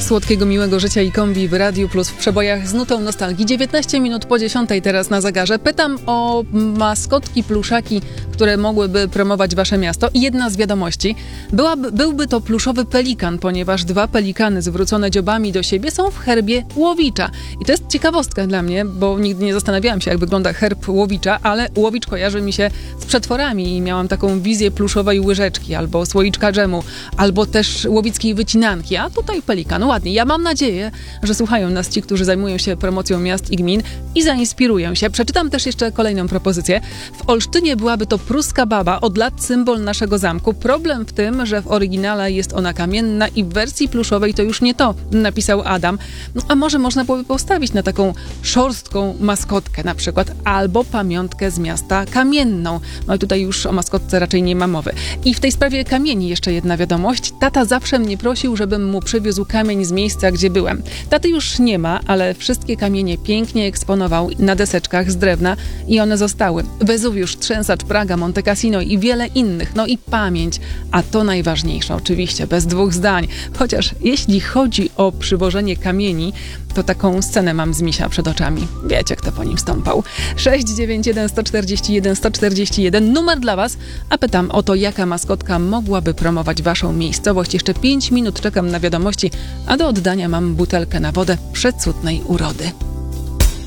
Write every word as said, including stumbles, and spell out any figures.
Słodkiego, miłego życia i kombi w Radiu Plus w przebojach z nutą nostalgii. dziewiętnaście minut po dziesiątej teraz na zegarze. Pytam o maskotki, pluszaki, które mogłyby promować wasze miasto. I jedna z wiadomości. Byłaby, byłby to pluszowy pelikan, ponieważ dwa pelikany zwrócone dziobami do siebie są w herbie Łowicza. I to jest ciekawostka dla mnie, bo nigdy nie zastanawiałam się, jak wygląda herb Łowicza, ale Łowicz kojarzy mi się z przetworami i miałam taką wizję pluszowej łyżeczki, albo słoiczka dżemu, albo też łowickiej wycinanki, a tutaj pelikan. Ładnie. Ja mam nadzieję, że słuchają nas ci, którzy zajmują się promocją miast i gmin i zainspirują się. Przeczytam też jeszcze kolejną propozycję. W Olsztynie byłaby to pruska baba, od lat symbol naszego zamku. Problem w tym, że w oryginale jest ona kamienna i w wersji pluszowej to już nie to, napisał Adam. No, a może można byłoby postawić na taką szorstką maskotkę na przykład, albo pamiątkę z miasta kamienną. No i tutaj już o maskotce raczej nie ma mowy. I w tej sprawie kamieni jeszcze jedna wiadomość. Tata zawsze mnie prosił, żebym mu przywiózł kamień z miejsca, gdzie byłem. Taty już nie ma, ale wszystkie kamienie pięknie eksponował na deseczkach z drewna i one zostały. Wezuwiusz, Trzęsacz, Praga, Monte Cassino i wiele innych. No i pamięć, a to najważniejsze oczywiście, bez dwóch zdań. Chociaż jeśli chodzi o przywożenie kamieni, to taką scenę mam z misia przed oczami. Wiecie, kto po nim stąpał. sześć dziewięć jeden, sto czterdzieści jeden, sto czterdzieści jeden, numer dla was, a pytam o to, jaka maskotka mogłaby promować waszą miejscowość. Jeszcze pięć minut czekam na wiadomości, a do oddania mam butelkę na wodę przecudnej urody.